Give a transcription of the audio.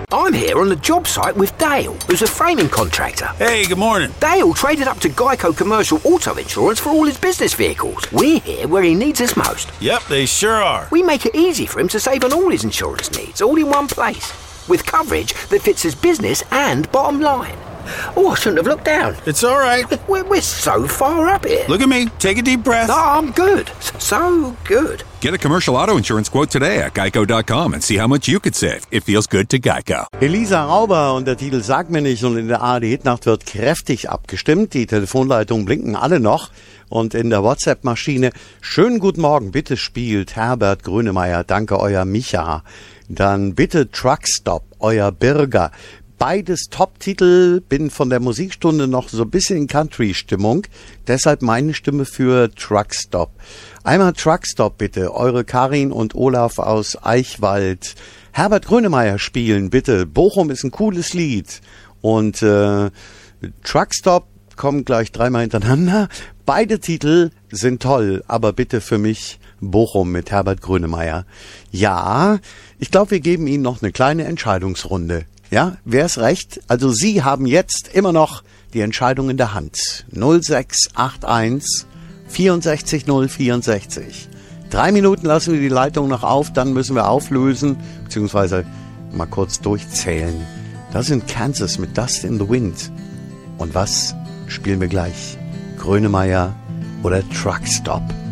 I'm here on the job site with Dale, who's a framing contractor. Hey, good morning. Dale traded up to Geico Commercial Auto Insurance for all his business vehicles. We're here where he needs us most. Yep, they sure are. We make it easy for him to save on all his insurance needs, all in one place, with coverage that fits his business and bottom line. Oh, I shouldn't have looked down. It's all right. We're so far up here. Look at me. Take a deep breath. Oh, I'm good. So good. Get a commercial auto insurance quote today at geico.com and see how much you could save. It feels good to Geico. Elisa Rauber und der Titel sagt mir nicht, und in der ARD-Hitnacht wird kräftig abgestimmt. Die Telefonleitungen blinken alle noch. Und in der WhatsApp-Maschine, schönen guten Morgen, bitte spielt Herbert Grönemeyer, danke euer Micha. Dann bitte Truckstop, euer Birger. Beides Top-Titel, bin von der Musikstunde noch so ein bisschen in Country-Stimmung, deshalb meine Stimme für Truckstop. Einmal Truckstop bitte, eure Karin und Olaf aus Eichwald. Herbert Grönemeyer spielen bitte, Bochum ist ein cooles Lied. Und Truckstop kommen gleich dreimal hintereinander. Beide Titel sind toll, aber bitte für mich Bochum mit Herbert Grönemeyer. Ja, ich glaube, wir geben Ihnen noch eine kleine Entscheidungsrunde. Ja, wer ist recht? Also Sie haben jetzt immer noch die Entscheidung in der Hand. 0681 64 064. 3 Minuten lassen wir die Leitung noch auf, dann müssen wir auflösen, beziehungsweise mal kurz durchzählen. Das sind Kansas mit Dust in the Wind. Und was spielen wir gleich? Grönemeyer oder Truckstop?